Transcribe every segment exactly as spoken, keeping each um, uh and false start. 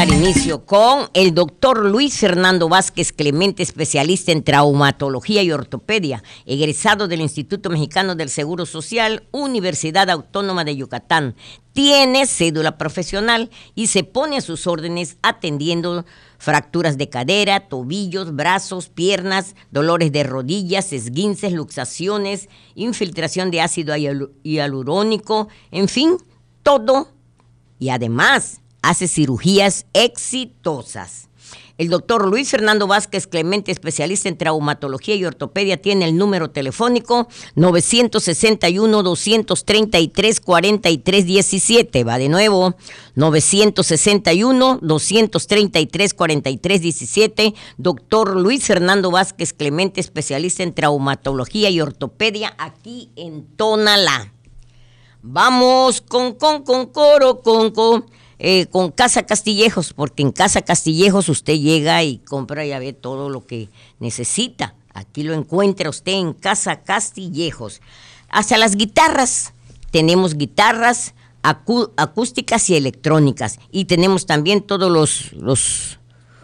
dar inicio con el doctor Luis Fernando Vázquez Clemente, especialista en traumatología y ortopedia, egresado del Instituto Mexicano del Seguro Social, Universidad Autónoma de Yucatán. Tiene cédula profesional y se pone a sus órdenes atendiendo fracturas de cadera, tobillos, brazos, piernas, dolores de rodillas, esguinces, luxaciones, infiltración de ácido hialurónico, en fin, todo. Y además hace cirugías exitosas. El doctor Luis Fernando Vázquez Clemente, especialista en traumatología y ortopedia, tiene el número telefónico nueve seis uno, dos tres tres, cuatro tres uno siete. Va de nuevo, nueve seis uno, dos tres tres, cuatro tres uno siete. Doctor Luis Fernando Vázquez Clemente, especialista en traumatología y ortopedia, aquí en Tonalá. Vamos con, con, con, coro, con, con. Eh, con Casa Castillejos, porque en Casa Castillejos usted llega y compra, ya ve, todo lo que necesita. Aquí lo encuentra usted en Casa Castillejos. Hasta las guitarras, tenemos guitarras acú- acústicas y electrónicas. Y tenemos también todos los, los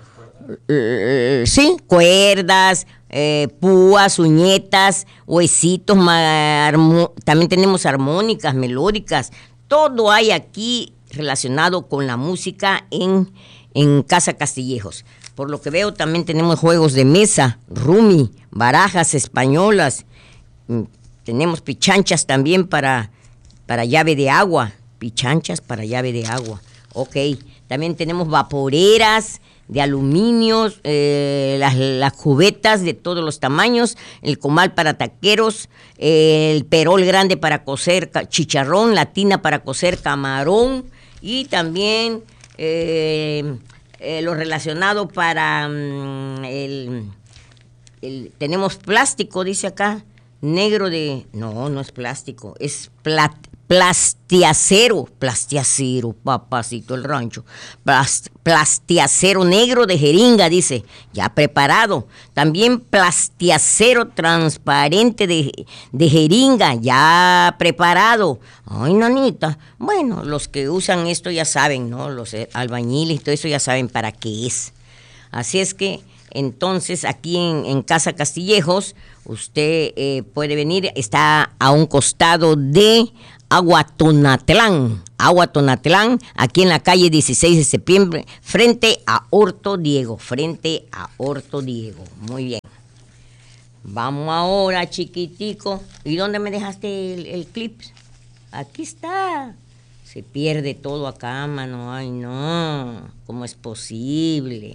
eh, sí, cuerdas, eh, púas, uñetas, huesitos, armo- también tenemos armónicas, melódicas. Todo hay aquí relacionado con la música en, en Casa Castillejos. Por lo que veo, también tenemos juegos de mesa, rumi, barajas españolas, tenemos pichanchas también para, para llave de agua, pichanchas para llave de agua, ok. También tenemos vaporeras de aluminio, eh, las, las cubetas de todos los tamaños, el comal para taqueros, eh, el perol grande para cocer chicharrón, la tina para cocer camarón, y también eh, eh, lo relacionado para um, el, el... Tenemos plástico, dice acá, negro de... No, no es plástico, es plat, plastiacero, plastiacero, papacito el rancho, Plast, plastiacero negro de jeringa, dice, ya preparado. También plastiacero transparente de, de jeringa, ya preparado. Ay, nanita, bueno, los que usan esto ya saben, ¿no? Los albañiles y todo eso ya saben para qué es. Así es que, entonces, aquí en, en Casa Castillejos, usted eh, puede venir, está a un costado de Aguatonatlán, Aguatonatlán, aquí en la calle dieciséis de septiembre, frente a Horto Diego, frente a Horto Diego. Muy bien. Vamos ahora, chiquitico. ¿Y dónde me dejaste el, el clip? Aquí está. Se pierde todo acá, mano. Ay, no. ¿Cómo es posible?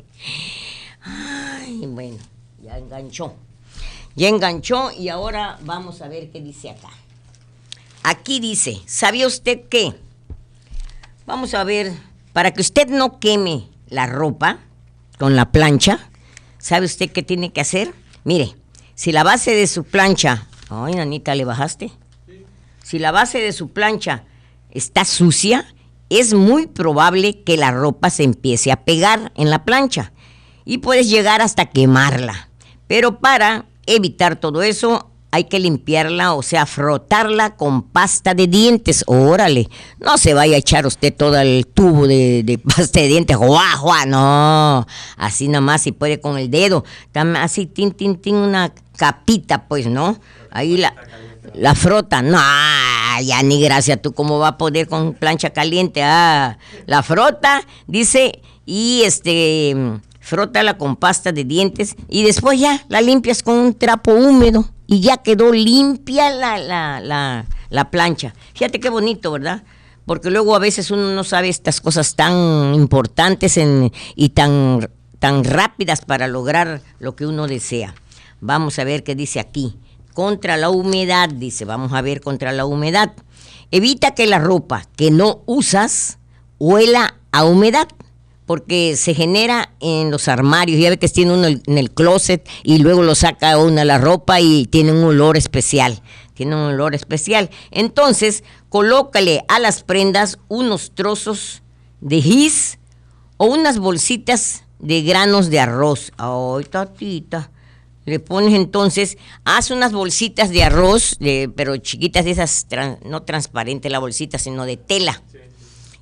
Ay, bueno, ya enganchó. Ya enganchó y ahora vamos a ver qué dice acá. Aquí dice, ¿sabía usted qué? Vamos a ver, para que usted no queme la ropa con la plancha, ¿sabe usted qué tiene que hacer? Mire, si la base de su plancha, ay, nanita, ¿le bajaste? Sí. Si la base de su plancha está sucia, es muy probable que la ropa se empiece a pegar en la plancha y puedes llegar hasta quemarla. Pero para evitar todo eso, hay que limpiarla, o sea, frotarla con pasta de dientes. Órale, no se vaya a echar usted todo el tubo de, de pasta de dientes, ¡juá, juá! No, así nomás, si puede con el dedo, así, tin, tin, tin, una capita, pues, ¿no? Ahí la, la frota, no, ya ni gracias, tú cómo va a poder con plancha caliente, ah, la frota, dice, y este, frótala con pasta de dientes, y después ya la limpias con un trapo húmedo, y ya quedó limpia la, la, la, la plancha. Fíjate qué bonito, ¿verdad? Porque luego a veces uno no sabe estas cosas tan importantes en, y tan, tan rápidas para lograr lo que uno desea. Vamos a ver qué dice aquí. Contra la humedad, dice, vamos a ver contra la humedad. Evita que la ropa que no usas huela a humedad, porque se genera en los armarios, ya ve que tiene uno en el closet y luego lo saca uno la ropa y tiene un olor especial, tiene un olor especial. Entonces, colócale a las prendas unos trozos de gis o unas bolsitas de granos de arroz. Ay, tatita, le pones entonces, haz unas bolsitas de arroz, de, pero chiquitas de esas, tran, no transparente la bolsita, sino de tela. Sí.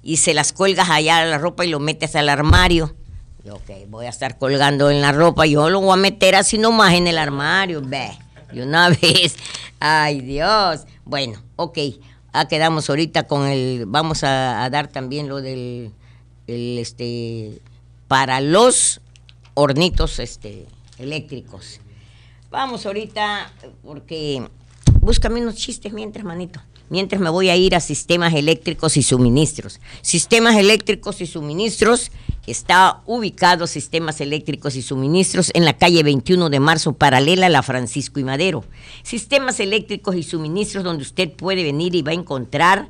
y se las cuelgas allá a la ropa y lo metes al armario. Y ok, voy a estar colgando en la ropa, yo lo voy a meter así nomás en el armario, ve, de una vez. Ay, Dios. Bueno, ok, ah, quedamos ahorita con el, vamos a, a dar también lo del, el, este, para los hornitos, este, eléctricos. Vamos ahorita, porque, búscame unos chistes mientras, manito. Mientras me voy a ir a sistemas eléctricos y suministros. Sistemas eléctricos y suministros, está ubicado Sistemas Eléctricos y Suministros en la calle veintiuno de marzo, paralela a la Francisco y Madero. Sistemas Eléctricos y Suministros donde usted puede venir y va a encontrar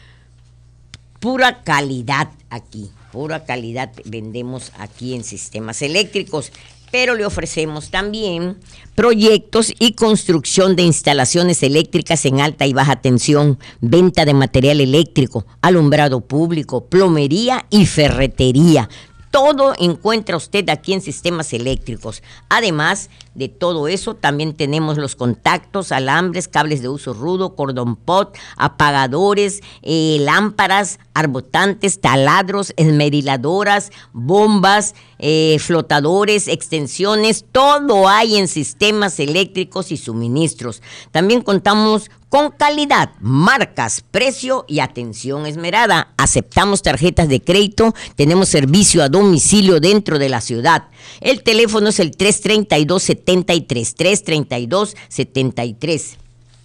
pura calidad aquí. Pura calidad vendemos aquí en Sistemas Eléctricos. Pero le ofrecemos también proyectos y construcción de instalaciones eléctricas en alta y baja tensión, venta de material eléctrico, alumbrado público, plomería y ferretería. Todo encuentra usted aquí en Sistemas Eléctricos. Además de todo eso, también tenemos los contactos, alambres, cables de uso rudo, cordón pot, apagadores, eh, lámparas, arbotantes, taladros, esmeriladoras, bombas, eh, flotadores, extensiones. Todo hay en Sistemas Eléctricos y Suministros. También contamos con calidad, marcas, precio y atención esmerada. Aceptamos tarjetas de crédito, tenemos servicio a domicilio dentro de la ciudad. El teléfono es el tres treinta y dos setenta y tres, tres treinta y dos setenta y tres.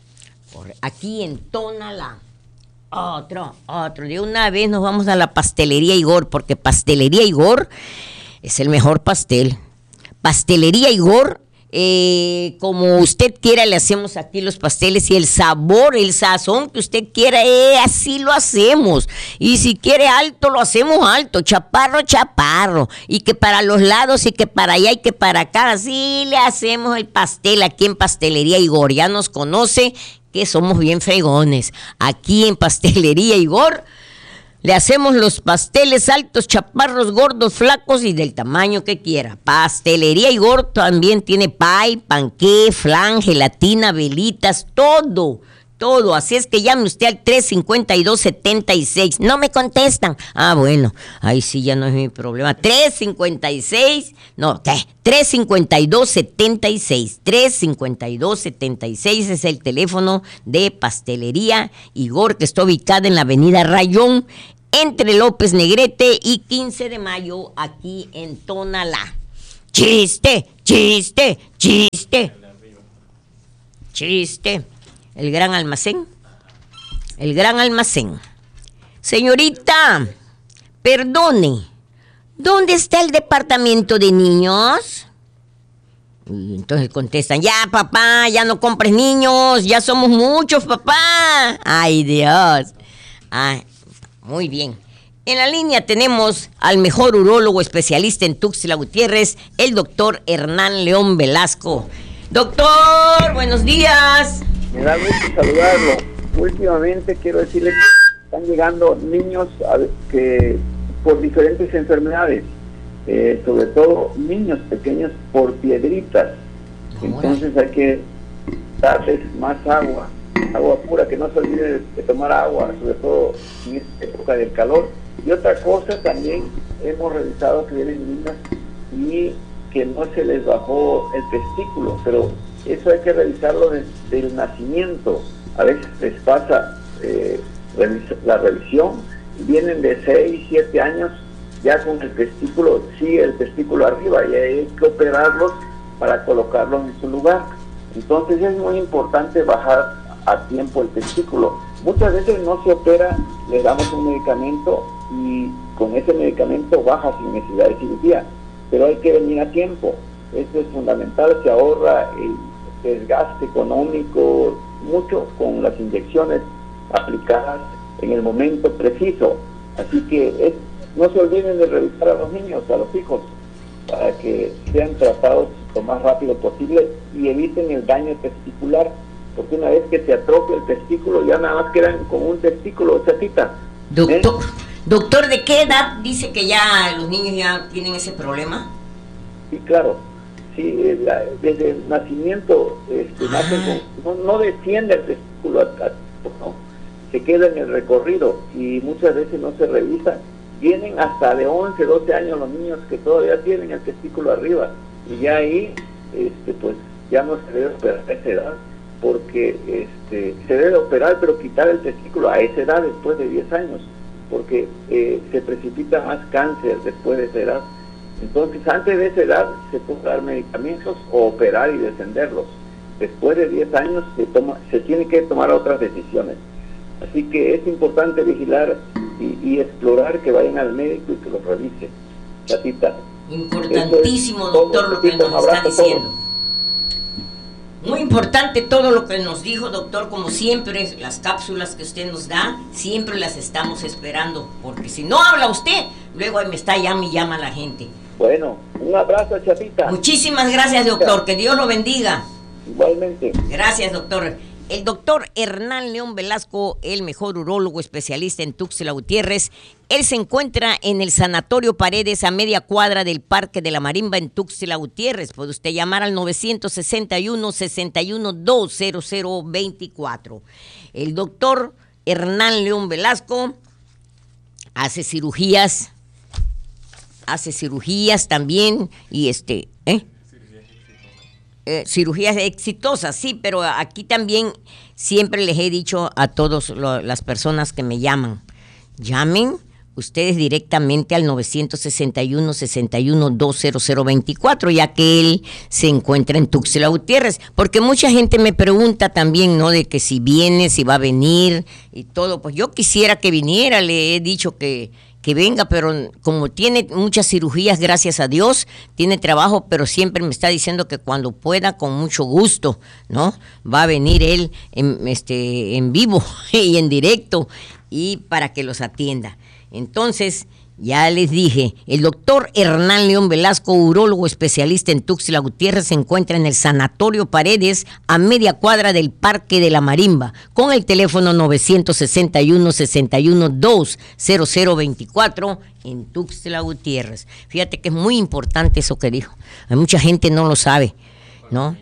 Por aquí en Tonalá. Otro, otro. De una vez nos vamos a la Pastelería Igor, porque Pastelería Igor es el mejor pastel. Pastelería Igor, eh, como usted quiera, le hacemos aquí los pasteles y el sabor, el sazón que usted quiera, eh, así lo hacemos. Y si quiere alto, lo hacemos alto, chaparro, chaparro. Y que para los lados y que para allá y que para acá, así le hacemos el pastel aquí en Pastelería Igor. Ya nos conoce que somos bien fregones. Aquí en Pastelería Igor le hacemos los pasteles altos, chaparros, gordos, flacos y del tamaño que quiera. Pastelería Igor también tiene pie, panqué, flan, gelatina, velitas, todo, todo. Así es que llame usted al tres cincuenta y dos setenta y seis. No me contestan. Ah, bueno, ahí sí ya no es mi problema. tres cincuenta y seis, no, ¿qué? tres cincuenta y dos setenta y seis. tres cincuenta y dos setenta y seis es el teléfono de Pastelería Igor, que está ubicada en la avenida Rayón, entre López Negrete y quince de mayo, aquí en Tonalá. Chiste, chiste, chiste. Chiste. El gran almacén. El gran almacén. Señorita, perdone, ¿dónde está el departamento de niños? Y entonces contestan, ya papá, ya no compres niños, ya somos muchos papá. Ay Dios. Ay, muy bien. En la línea tenemos al mejor urólogo especialista en Tuxtla Gutiérrez, el doctor Hernán León Velasco. Doctor, buenos días. Me da gusto saludarlo. Últimamente quiero decirle que están llegando niños a, que por diferentes enfermedades, eh, sobre todo niños pequeños por piedritas. Entonces hay que darles más agua, agua pura, que no se olvide de tomar agua, sobre todo en esta época del calor. Y otra cosa también, hemos revisado que vienen niños y que no se les bajó el testículo, pero eso hay que revisarlo desde el nacimiento. A veces les pasa eh, revis- la revisión, vienen de seis, siete años ya con el testículo, sigue el testículo arriba y hay que operarlos para colocarlos en su lugar. Entonces es muy importante bajar a tiempo el testículo. Muchas veces no se opera, le damos un medicamento y con ese medicamento baja sin necesidad de cirugía, pero hay que venir a tiempo. Esto es fundamental, se ahorra el desgaste económico mucho con las inyecciones aplicadas en el momento preciso. Así que es, no se olviden de revisar a los niños, a los hijos, para que sean tratados lo más rápido posible y eviten el daño testicular, porque una vez que se atrofia el testículo ya nada más quedan con un testículo chatita. Doctor, ¿Eh? Doctor, ¿de qué edad dice que ya los niños ya tienen ese problema? Sí, claro. Sí, la, desde el nacimiento este, nacen con, no, no desciende el testículo, ¿no? se queda en el recorrido y muchas veces no se revisa. Vienen hasta de once, doce años los niños que todavía tienen el testículo arriba, y ya ahí este, pues ya no se debe operar a esa edad, porque este, se debe operar pero quitar el testículo a esa edad después de diez años, porque eh, se precipita más cáncer después de esa edad. Entonces antes de esa edad se puede dar medicamentos o operar y descenderlos. Después de diez años se toma, se tiene que tomar otras decisiones. Así que es importante vigilar y, y explorar, que vayan al médico y que los revise. Chatita. Importantísimo, es, doctor, lo que nos está diciendo. Muy importante todo lo que nos dijo, doctor. Como siempre, las cápsulas que usted nos da, siempre las estamos esperando, porque si no habla usted, luego ahí me está llama y llama la gente. Bueno, un abrazo, Chatita. Muchísimas gracias, doctor. Que Dios lo bendiga. Igualmente. Gracias, doctor. El doctor Hernán León Velasco, el mejor urólogo especialista en Tuxtla Gutiérrez. Él se encuentra en el Sanatorio Paredes, a media cuadra del Parque de la Marimba en Tuxtla Gutiérrez. Puede usted llamar al nueve seis uno, seis uno dos, cero cero dos cuatro. El doctor Hernán León Velasco hace cirugías, hace cirugías también y este, ¿eh? Eh, cirugías exitosas, sí, pero aquí también siempre les he dicho a todas las personas que me llaman, llamen ustedes directamente al nueve seis uno, seis uno dos, cero cero dos cuatro, ya que él se encuentra en Tuxtla Gutiérrez, porque mucha gente me pregunta también, ¿no?, de que si viene, si va a venir y todo. Pues yo quisiera que viniera, le he dicho que que venga, pero como tiene muchas cirugías, gracias a Dios, tiene trabajo, pero siempre me está diciendo que cuando pueda, con mucho gusto, ¿no?, va a venir él en, este, en vivo y en directo, y para que los atienda. Entonces, ya les dije, el doctor Hernán León Velasco, urólogo especialista en Tuxtla Gutiérrez, se encuentra en el Sanatorio Paredes, a media cuadra del Parque de la Marimba, con el teléfono nueve seis uno, seis uno dos, cero cero dos cuatro en Tuxtla Gutiérrez. Fíjate que es muy importante eso que dijo. Hay mucha gente no lo sabe, ¿no?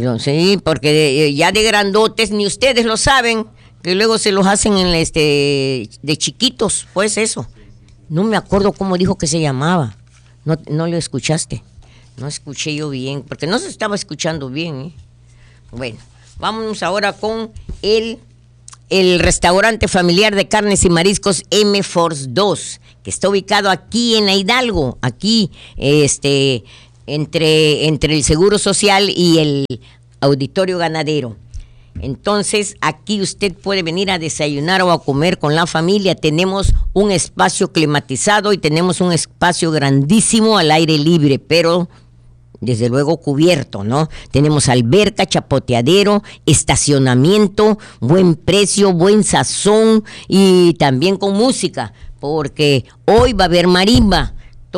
Sí, porque ya de grandotes ni ustedes lo saben, que luego se los hacen en este de chiquitos, pues eso. No me acuerdo cómo dijo que se llamaba. No, no lo escuchaste. No escuché yo bien, porque no se estaba escuchando bien, ¿eh? Bueno, vámonos ahora con el, el restaurante familiar de carnes y mariscos M Force dos, que está ubicado aquí en la Hidalgo, aquí este, entre, entre el Seguro Social y el Auditorio Ganadero. Entonces, aquí usted puede venir a desayunar o a comer con la familia. Tenemos un espacio climatizado y tenemos un espacio grandísimo al aire libre, pero desde luego cubierto, ¿no? Tenemos alberca, chapoteadero, estacionamiento, buen precio, buen sazón y también con música, porque hoy va a haber marimba.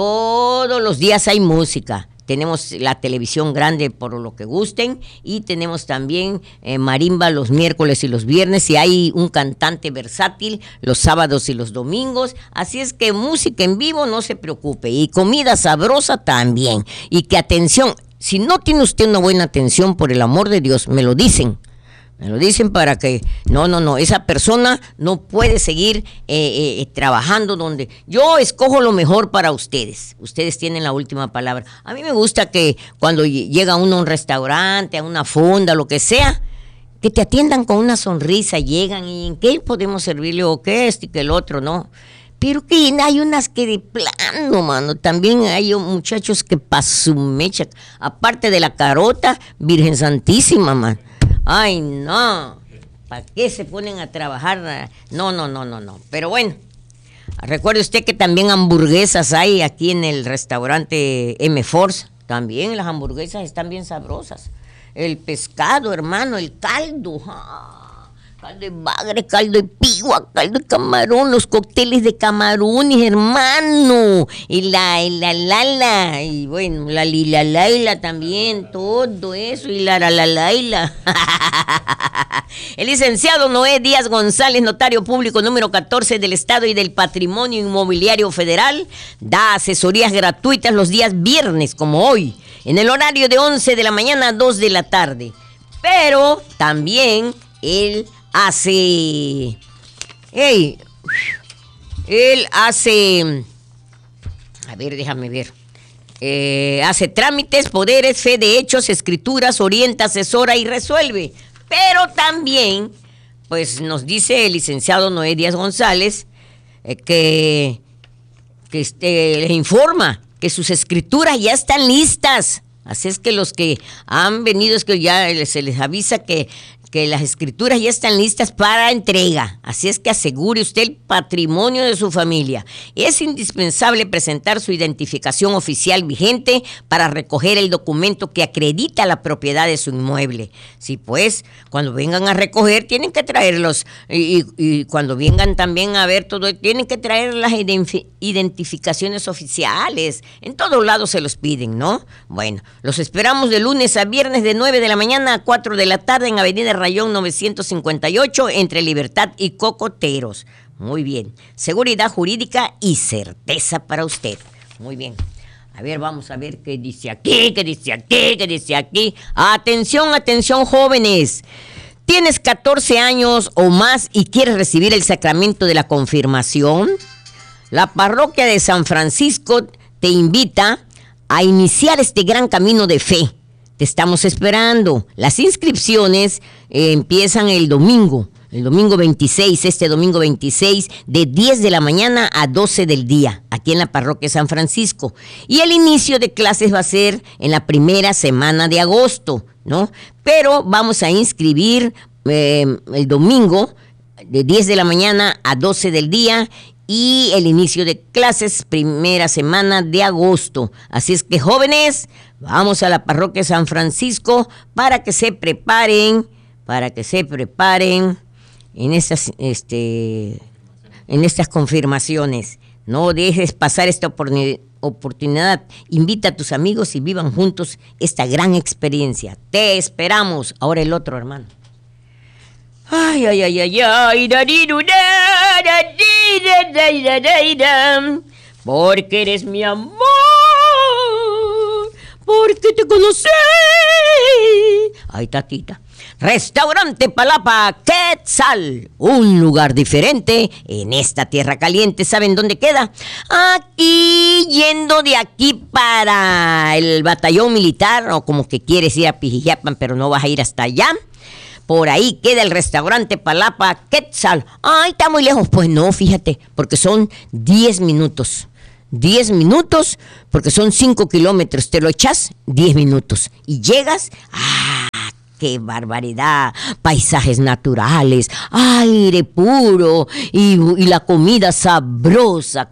Todos los días hay música. Tenemos la televisión grande por lo que gusten, y tenemos también eh, marimba los miércoles y los viernes, y hay un cantante versátil los sábados y los domingos. Así es que música en vivo, no se preocupe, y comida sabrosa también. Y que atención, si no tiene usted una buena atención, por el amor de Dios, me lo dicen. Me lo dicen para que, no, no, no, esa persona no puede seguir eh, eh, trabajando donde... Yo escojo lo mejor para ustedes. Ustedes tienen la última palabra. A mí me gusta que cuando llega uno a un restaurante, a una fonda, lo que sea, que te atiendan con una sonrisa, llegan y ¿en qué podemos servirle? O qué esto y que el otro, ¿no? Pero que hay unas que de plano, mano, también hay muchachos que pa' su mecha, aparte de la carota, Virgen Santísima, man. Ay, no, ¿para qué se ponen a trabajar? No, no, no, no, no. Pero bueno, recuerde usted que también hamburguesas hay aquí en el restaurante M Force. También las hamburguesas están bien sabrosas. El pescado, hermano, el caldo. ¡Ah! Caldo de bagre, caldo de pigua, caldo de camarón, los cócteles de camarones, hermano. Y la, y la lala, y bueno, la lila laila también, todo eso, y la la la laila. El licenciado Noé Díaz González, notario público número catorce del Estado y del Patrimonio Inmobiliario Federal, da asesorías gratuitas los días viernes, como hoy, en el horario de once de la mañana a dos de la tarde. Pero también él hace Ey, él hace, a ver, déjame ver, eh, hace trámites, poderes, fe de hechos, escrituras, orienta, asesora y resuelve. Pero también, pues nos dice el licenciado Noé Díaz González eh, que, que este, les informa que sus escrituras ya están listas. Así es que los que han venido, es que ya se les avisa que, que las escrituras ya están listas para entrega. Así es que asegure usted el patrimonio de su familia. Es indispensable presentar su identificación oficial vigente para recoger el documento que acredita la propiedad de su inmueble. Sí, pues, cuando vengan a recoger tienen que traerlos y, y cuando vengan también a ver todo, tienen que traer las identificaciones oficiales. En todos lados se los piden, ¿no? Bueno, los esperamos de lunes a viernes de nueve de la mañana a cuatro de la tarde en Avenida Rayón novecientos cincuenta y ocho entre Libertad y Cocoteros. Muy bien. Seguridad jurídica y certeza para usted. Muy bien. A ver, vamos a ver qué dice aquí, qué dice aquí, qué dice aquí. Atención, atención, jóvenes. ¿Tienes catorce años o más y quieres recibir el sacramento de la confirmación? La parroquia de San Francisco te invita a iniciar este gran camino de fe. Te estamos esperando. Las inscripciones eh, empiezan el domingo, el domingo veintiséis, este domingo veintiséis, de diez de la mañana a doce del día, aquí en la parroquia de San Francisco. Y el inicio de clases va a ser en la primera semana de agosto, ¿no? Pero vamos a inscribir eh, el domingo de diez de la mañana a doce del día y el inicio de clases primera semana de agosto. Así es que, jóvenes, vamos a la parroquia San Francisco para que se preparen, para que se preparen en estas, este, en estas confirmaciones. No dejes pasar esta oportunidad. Invita a tus amigos y vivan juntos esta gran experiencia. Te esperamos. Ahora el otro, hermano. Ay, ay, ay, ay, ay, porque eres mi amor, porque te conocí. Ay, tatita. Restaurante Palapa Quetzal, un lugar diferente en esta tierra caliente. ¿Saben dónde queda? Aquí, yendo de aquí para el batallón militar, o como que quieres ir a Pijijiapan, pero no vas a ir hasta allá. Por ahí queda el restaurante Palapa Quetzal. Ay, está muy lejos. Pues no, fíjate, porque son diez minutos. diez minutos, porque son cinco kilómetros. Te lo echas, diez minutos. Y llegas, ¡ah! ¡Qué barbaridad! Paisajes naturales, aire puro y, y la comida sabrosa.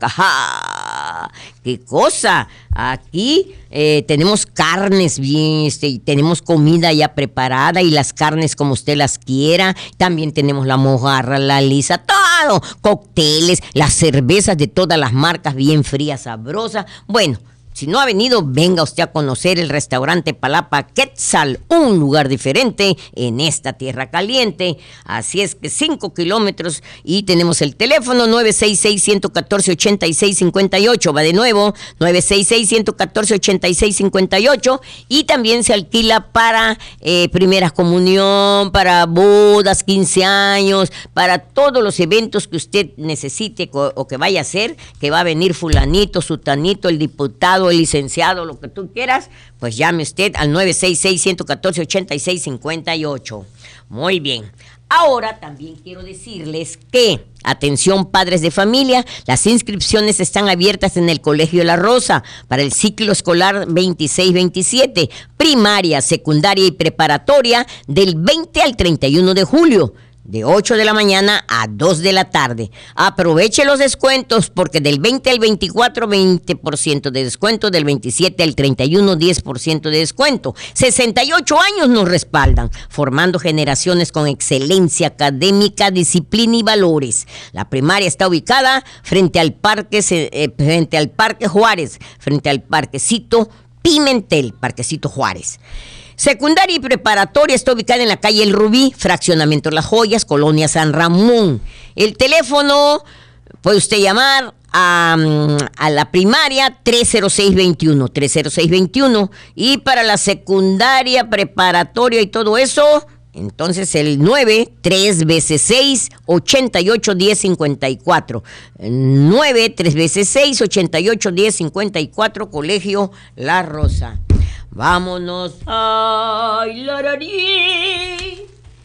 ¡Ajá! ¡Qué cosa! Aquí eh, tenemos carnes bien, este, tenemos comida ya preparada y las carnes como usted las quiera. También tenemos la mojarra, la lisa, todo. Cócteles, las cervezas de todas las marcas bien frías, sabrosas. Bueno, si no ha venido, venga usted a conocer el restaurante Palapa Quetzal, un lugar diferente en esta tierra caliente. Así es que cinco kilómetros y tenemos el teléfono nueve seis seis, uno cuatro, ocho seis cinco ocho. Va de nuevo, nueve seis seis, uno cuatro, ocho seis cinco ocho. Y también se alquila para eh, primera comunión, para bodas, quince años, para todos los eventos que usted necesite o, o que vaya a hacer, que va a venir fulanito, sutanito, el diputado, el licenciado, lo que tú quieras, pues llame usted al nueve seis seis, uno cuatro, ocho seis cinco ocho. Muy bien. Ahora también quiero decirles que, atención padres de familia, las inscripciones están abiertas en el Colegio La Rosa para el ciclo escolar veintiséis veintisiete, primaria, secundaria y preparatoria del veinte al treinta y uno de julio. De ocho de la mañana a dos de la tarde. Aproveche los descuentos porque del veinte al veinticuatro, veinte por ciento de descuento. Del veintisiete al treinta y uno, diez por ciento de descuento. sesenta y ocho años nos respaldan, formando generaciones con excelencia académica, disciplina y valores. La primaria está ubicada frente al Parque, eh, frente al Parque Juárez, frente al Parquecito Pimentel, Parquecito Juárez. Secundaria y preparatoria está ubicada en la calle El Rubí, fraccionamiento Las Joyas, Colonia San Ramón. El teléfono puede usted llamar a, a la primaria tres cero seis veintiuno, tres cero seis veintiuno, y para la secundaria, preparatoria y todo eso, Entonces el nueve, tres veces seis, ochenta y ocho, diez, cincuenta y cuatro. nueve, tres veces seis, ochenta y ocho, diez, cincuenta y cuatro, Colegio La Rosa. Vámonos. Ay, la, la, la.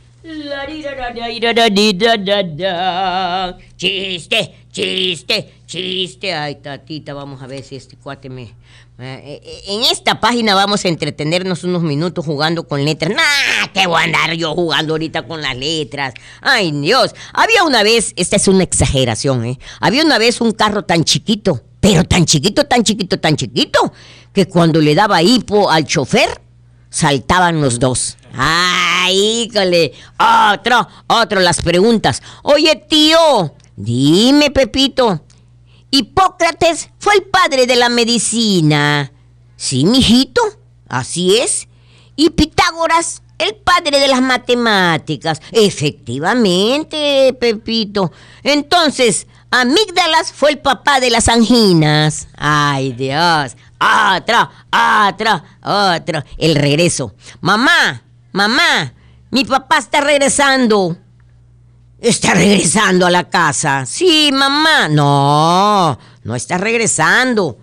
Chiste, chiste, chiste. Ay, tatita, vamos a ver si este cuate me... En esta página vamos a entretenernos unos minutos jugando con letras. ¡Nah! ¿Qué voy a andar yo jugando ahorita con las letras? ¡Ay, Dios! Había una vez, esta es una exageración, ¿eh? Había una vez un carro tan chiquito, pero tan chiquito, tan chiquito, tan chiquito, que cuando le daba hipo al chofer, saltaban los dos. ¡Ay, híjole! Otro, otro, las preguntas. Oye, tío, dime, Pepito, ¿Hipócrates fue el padre de la medicina? Sí, mijito, así es. ¿Y Pitágoras, el padre de las matemáticas? Efectivamente, Pepito. Entonces, Amígdalas fue el papá de las anginas. ¡Ay, Dios! Otro, otro, otro. El regreso. Mamá, mamá, mi papá está regresando. ¿Está regresando a la casa? Sí, mamá. No, no está regresando.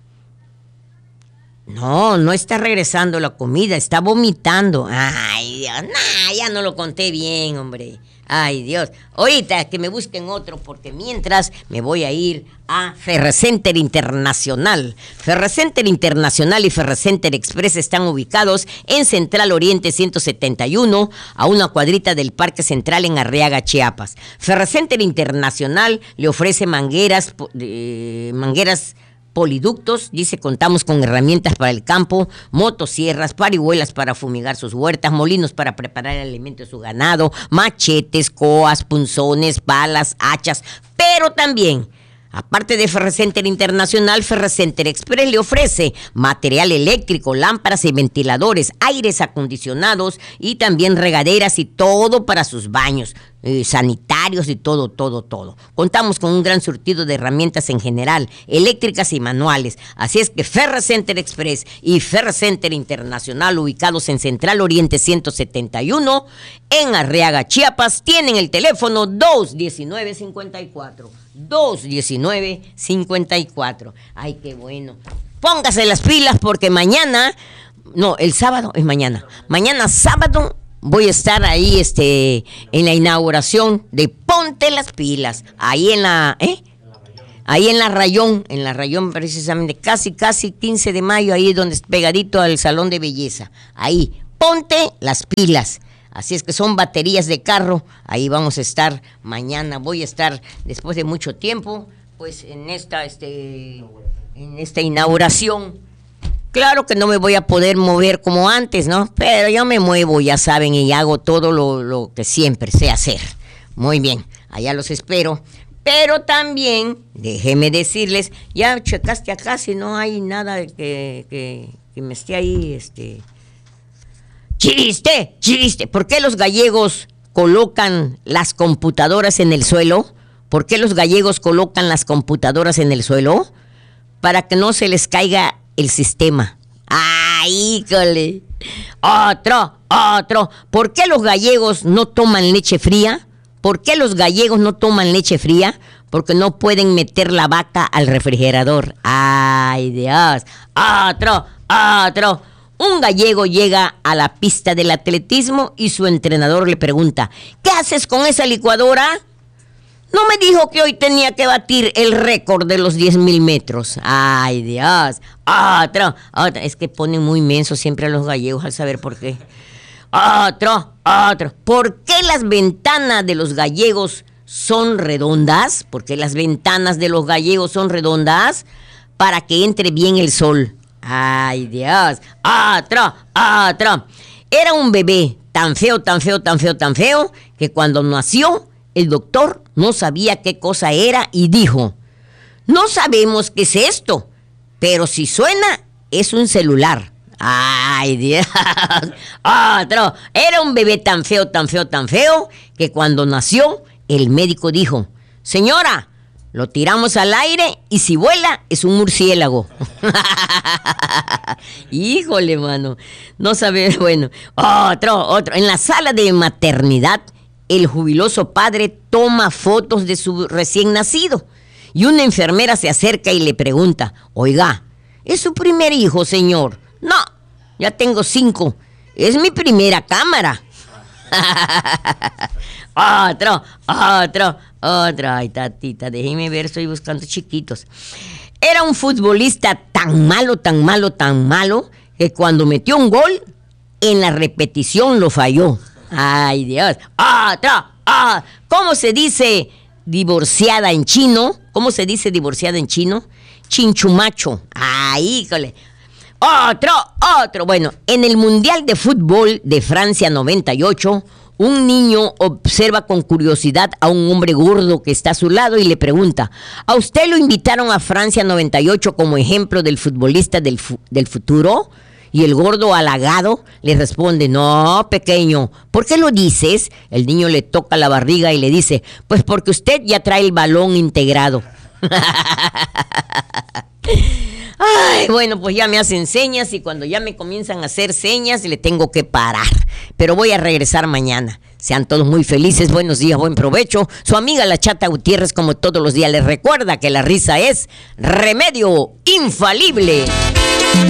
No, no está regresando la comida, está vomitando. Ay, Dios, nah, ya no lo conté bien, hombre. Ay, Dios. Ahorita que me busquen otro, porque mientras me voy a ir a Ferrecenter Internacional. Ferrecenter Internacional y Ferrecenter Express están ubicados en Central Oriente ciento setenta y uno, a una cuadrita del Parque Central en Arriaga, Chiapas. Ferrecenter Internacional le ofrece mangueras, eh, mangueras poliductos, dice, contamos con herramientas para el campo, motosierras, parihuelas para fumigar sus huertas, molinos para preparar el alimento de su ganado, machetes, coas, punzones, palas, hachas, pero también, aparte de Ferrecenter Internacional, Ferrecenter Express le ofrece material eléctrico, lámparas y ventiladores, aires acondicionados y también regaderas y todo para sus baños, eh, sanitarios y todo, todo, todo. Contamos con un gran surtido de herramientas en general, eléctricas y manuales. Así es que Ferrecenter Express y Ferrecenter Internacional, ubicados en Central Oriente ciento setenta y uno, en Arriaga, Chiapas, tienen el teléfono dos diecinueve cincuenta y cuatro. dos diecinueve cincuenta y cuatro. Ay, qué bueno. Póngase las pilas porque mañana, no, el sábado es mañana. Mañana sábado voy a estar ahí este en la inauguración de Ponte las Pilas, ahí en la ¿eh? Ahí en la Rayón, en la Rayón precisamente, casi casi quince de mayo, ahí donde es pegadito al Salón de Belleza. Ahí, Ponte las Pilas. Así es que son baterías de carro, ahí vamos a estar mañana. Voy a estar después de mucho tiempo, pues en esta, este, en esta inauguración. Claro que no me voy a poder mover como antes, ¿no? Pero yo me muevo, ya saben, y hago todo lo, lo que siempre sé hacer. Muy bien, allá los espero. Pero también, déjenme decirles, ya checaste acá si no hay nada que, que, que me esté ahí, este... ¡Chiste! ¡Chiste! ¿Por qué los gallegos colocan las computadoras en el suelo? ¿Por qué los gallegos colocan las computadoras en el suelo? Para que no se les caiga el sistema. ¡Ay, híjole! Otro, otro. ¿Por qué los gallegos no toman leche fría? ¿Por qué los gallegos no toman leche fría? Porque no pueden meter la vaca al refrigerador. ¡Ay, Dios! Otro, otro. Un gallego llega a la pista del atletismo y su entrenador le pregunta, ¿qué haces con esa licuadora? No me dijo que hoy tenía que batir el récord de los diez mil metros. ¡Ay, Dios! Otro, otro. Es que ponen muy mensos siempre a los gallegos al saber por qué. Otro, otro. ¿Por qué las ventanas de los gallegos son redondas? ¿Por qué las ventanas de los gallegos son redondas? Para que entre bien el sol. ¡Ay, Dios! ¡Otro! ¡Otro! Era un bebé tan feo, tan feo, tan feo, tan feo, que cuando nació, el doctor no sabía qué cosa era y dijo, no sabemos qué es esto, pero si suena, es un celular. ¡Ay, Dios! ¡Otro! Era un bebé tan feo, tan feo, tan feo, que cuando nació, el médico dijo, señora, lo tiramos al aire y si vuela es un murciélago. Híjole, mano. No sabe, bueno. Otro, otro. En la sala de maternidad, el jubiloso padre toma fotos de su recién nacido. Y una enfermera se acerca y le pregunta, oiga, ¿es su primer hijo, señor? No, ya tengo cinco. Es mi primera cámara. Otro, otro, otro. Ay, tatita, déjeme ver, estoy buscando chiquitos. Era un futbolista tan malo, tan malo, tan malo, que cuando metió un gol, en la repetición lo falló. Ay, Dios. Otro, otro. ¿Cómo se dice divorciada en chino? ¿Cómo se dice divorciada en chino? Chinchumacho. Ay, híjole. Otro, otro. Bueno, en el Mundial de Fútbol de Francia noventa y ocho, un niño observa con curiosidad a un hombre gordo que está a su lado y le pregunta, ¿a usted lo invitaron a Francia noventa y ocho como ejemplo del futbolista del, fu- del futuro? Y el gordo halagado le responde, no, pequeño, ¿por qué lo dices? El niño le toca la barriga y le dice, pues porque usted ya trae el balón integrado. Ay, bueno, pues ya me hacen señas y cuando ya me comienzan a hacer señas le tengo que parar. Pero voy a regresar mañana. Sean todos muy felices, buenos días, buen provecho. Su amiga la Chata Gutiérrez, como todos los días, les recuerda que la risa es remedio infalible.